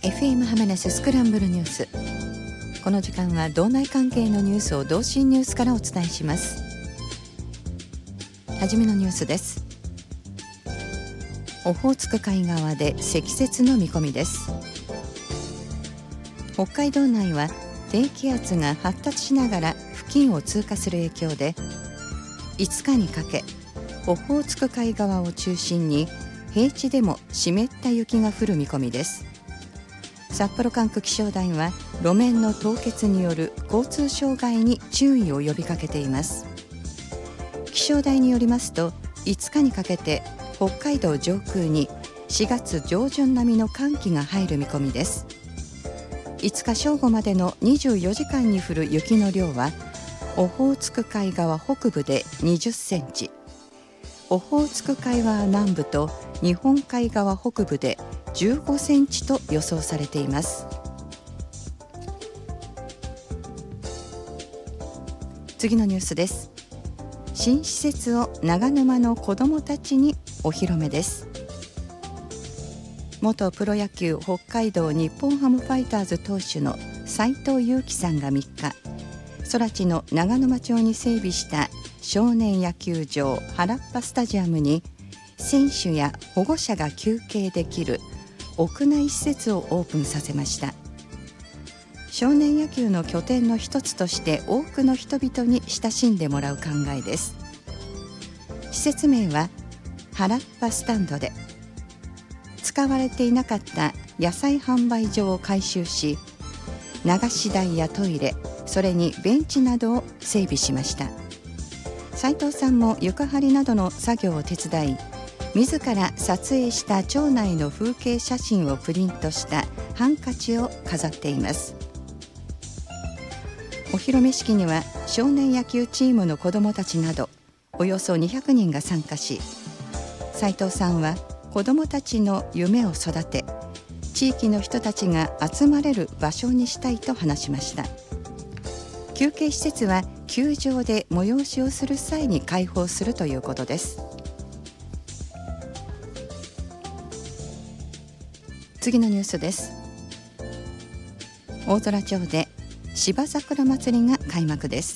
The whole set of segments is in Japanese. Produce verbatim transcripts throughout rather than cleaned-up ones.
エフエム ハマナススクランブルニュース。この時間は道内関係のニュースを同心ニュースからお伝えします。はじめのニュースです。オホーツク海側で積雪の見込みです。北海道内は低気圧が発達しながら付近を通過する影響で、いつかにかけオホーツク海側を中心に平地でも湿った雪が降る見込みです。札幌管区気象台は路面の凍結による交通障害に注意を呼びかけています。気象台によりますと、いつかにかけて北海道上空にしがつ上旬並みの寒気が入る見込みです。いつか正午までのにじゅうよじかんに降る雪の量は、オホーツク海側北部でにじゅっセンチ、オホーツク海側南部と日本海側北部でじゅうごセンチと予想されています。次のニュースです。新施設を長沼の子どもたちにお披露目です。元プロ野球北海道日本ハムファイターズ投手の斉藤佑樹さんがみっか、空知の長沼町に整備した少年野球場原っぱスタジアムに、選手や保護者が休憩できる屋内施設をオープンさせました。少年野球の拠点の一つとして多くの人々に親しんでもらう考えです。施設名は原っぱスタンドで、使われていなかった野菜販売所を改修し、流し台やトイレ、それにベンチなどを整備しました。斉藤さんも床張りなどの作業を手伝い、自ら撮影した町内の風景写真をプリントしたハンカチを飾っています。お披露目式には少年野球チームの子どもたちなどおよそにひゃくにんが参加し、斉藤さんは子どもたちの夢を育て、地域の人たちが集まれる場所にしたいと話しました。休憩施設は球場で催しをする際に開放するということです。次のニュースです。大空町で芝桜まつりが開幕です。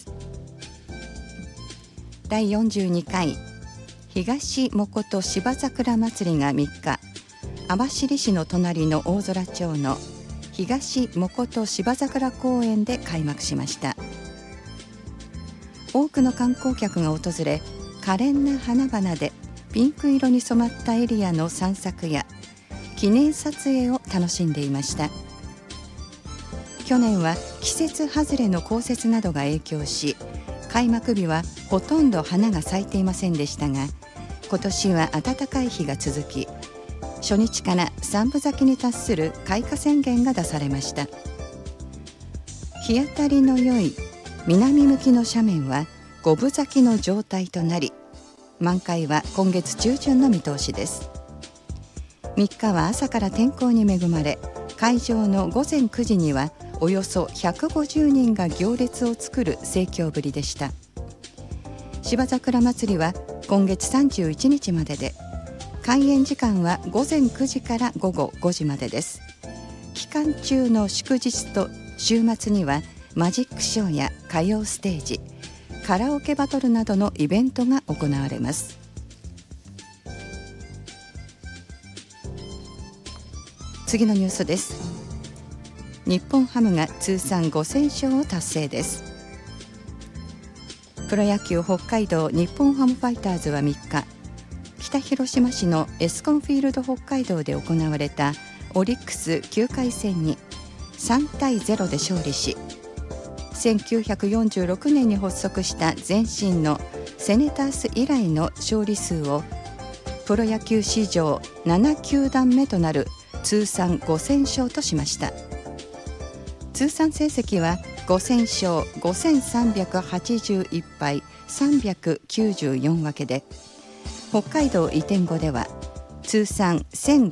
だいよんじゅうにかい東藻琴芝桜まつりがみっか、網走市の隣の大空町の東藻琴芝桜公園で開幕しました。多くの観光客が訪れ、可憐な花々でピンク色に染まったエリアの散策や記念撮影を楽しんでいました。去年は季節外れの降雪などが影響し、開幕日はほとんど花が咲いていませんでしたが、今年は暖かい日が続き、初日から三分咲きに達する開花宣言が出されました。日当たりの良い南向きの斜面は五分咲きの状態となり、満開は今月中旬の見通しです。みっかは朝から天候に恵まれ、会場のごぜんくじにはおよそひゃくごじゅうにんが行列を作る盛況ぶりでした。芝桜まつりは今月さんじゅういちにちまでで、開園時間はごぜんくじからごごごじまでです。期間中の祝日と週末にはマジックショーや歌謡ステージ、カラオケバトルなどのイベントが行われます。次のニュースです。日本ハムが通算ごせんしょうを達成です。プロ野球北海道日本ハムファイターズはみっか、北広島市のエスコンフィールド北海道で行われたオリックスきゅうかいせんにさんたいゼロで勝利し、せんきゅうひゃくよんじゅうろくねんに発足した前身のセネタース以来の勝利数をプロ野球史上ななきゅうだんめとなる通算ごせんしょうとしました。通算成績はごせんしょうごせんさんびゃくはちじゅういちぱいさんびゃくきゅうじゅうよんわけで、北海道移転後では通算せん